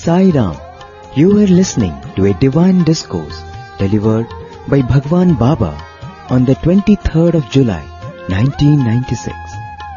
Sai Ram. You are listening to a divine discourse delivered by Bhagwan Baba on the 23rd of July, 1996.